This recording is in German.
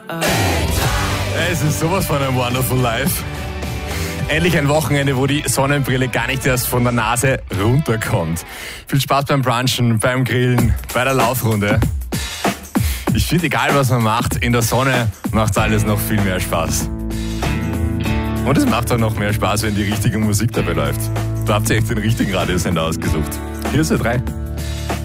Es ist sowas von einem Wonderful Life. Endlich ein Wochenende, wo die Sonnenbrille gar nicht erst von der Nase runterkommt. Viel Spaß beim Brunchen, beim Grillen, bei der Laufrunde. Ich finde, egal was man macht, in der Sonne macht alles noch viel mehr Spaß. Und es macht auch noch mehr Spaß, wenn die richtige Musik dabei läuft. Da habt ihr echt den richtigen Radiosender ausgesucht. Hier ist der 3.